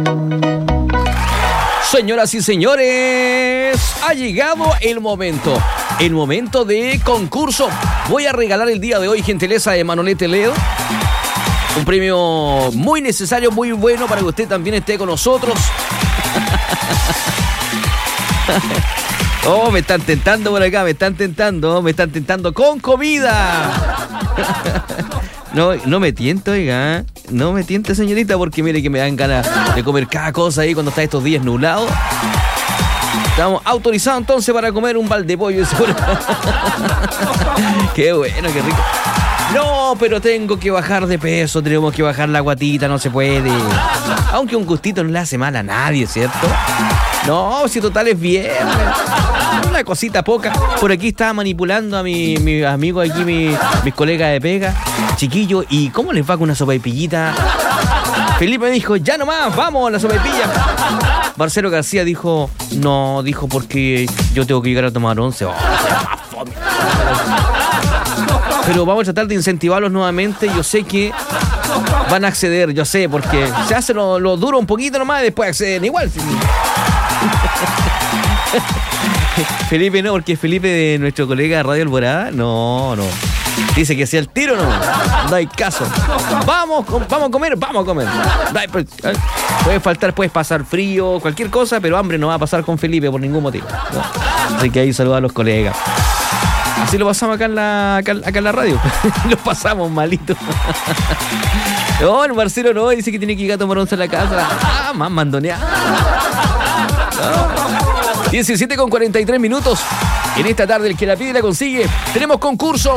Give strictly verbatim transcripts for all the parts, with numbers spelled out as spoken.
Señoras y señores, ha llegado el momento, el momento de concurso. Voy a regalar el día de hoy, gentileza de Manolete Leo, un premio muy necesario, muy bueno para que usted también esté con nosotros. Oh, me están tentando por acá, me están tentando, me están tentando con comida. No, no me tiento, oiga, no me tiente, señorita, porque mire que me dan ganas de comer cada cosa ahí cuando está estos días nublados. Estamos autorizados entonces para comer un balde de pollo. Qué bueno, qué rico. No, pero tengo que bajar de peso, tenemos que bajar la guatita, no se puede. Aunque un gustito no le hace mal a nadie, ¿cierto? No, si total es bien. Una cosita poca. Por aquí estaba manipulando a mi, mi amigo aquí, mi, mis colegas de pega, chiquillo. ¿Y cómo les va con una sopaipillita? Felipe me dijo, ya nomás, vamos a la sopaipilla. Marcelo García dijo, no, dijo porque yo tengo que llegar a tomar once. Oh, pero vamos a tratar de incentivarlos nuevamente. Yo sé que van a acceder, yo sé, porque se hace lo, lo duro un poquito nomás y después acceden igual. Felipe no, porque Felipe de nuestro colega de Radio Alborada, no, no. Dice que sea el tiro, no. No hay caso. Vamos, vamos a comer, vamos a comer. Puede faltar, puedes pasar frío, cualquier cosa, pero hambre no va a pasar con Felipe por ningún motivo, ¿no? Así que ahí saluda a los colegas. Así lo pasamos acá en la, acá, acá en la radio. Lo pasamos malito. No, el Marcelo no, dice que tiene que ir a tomar once a la casa. Ah, más mandoneado. No. diecisiete con cuarenta y tres minutos. En esta tarde el que la pide la consigue. Tenemos concurso.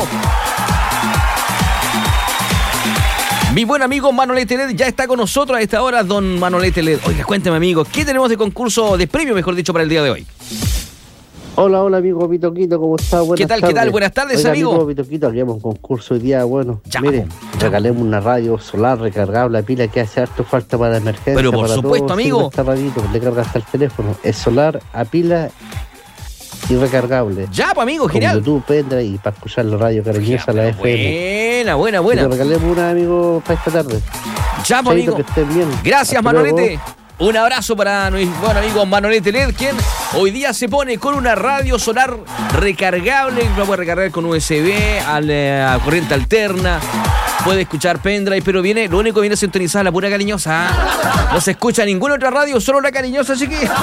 Mi buen amigo Manolete Led ya está con nosotros a esta hora, don Manolete Led. Oiga, cuénteme, amigo, ¿qué tenemos de concurso, de premio, mejor dicho, para el día de hoy? Hola, hola, amigo Pitoquito, ¿cómo está? Buenas ¿Qué tal, tardes. qué tal? Buenas tardes, Oiga, amigo. amigo Pitoquito, habíamos un concurso hoy día, bueno, ya, mire, ya. regalemos una radio solar recargable, pila que hace harto falta para la emergencia. Pero por para supuesto, todo, amigo. Esta radito, le carga hasta el teléfono, es solar, a pila y recargable. Ya, pues, amigo, con genial. YouTube, pendrive y para escuchar la radio cariñosa, la F M. Buena, buena, buena. Así que regalemos una, amigo, para esta tarde. Ya, pues, amigo. Que estén bien. Gracias, Hasta Manolete. luego. Un abrazo para mi buen amigo Manolete Led, quien hoy día se pone con una radio solar recargable, lo puede recargar con U S B, a, la, a corriente alterna, puede escuchar pendrive, pero viene, lo único que viene sintonizada la pura cariñosa. No se escucha ninguna otra radio, solo la cariñosa, así que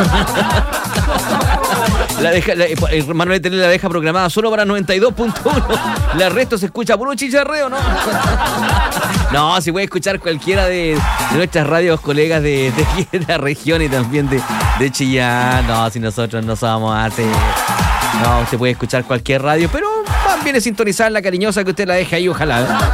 la deja, la, el Manolete Led la deja programada solo para noventa y dos punto uno. La resto se escucha puro chicharreo, ¿no? No, se puede escuchar cualquiera de, de nuestras radios colegas de, de, de la región y también de, de Chillán. No, si nosotros no somos así. No, usted puede escuchar cualquier radio, pero más bien es sintonizar la cariñosa que usted la deja ahí, ojalá.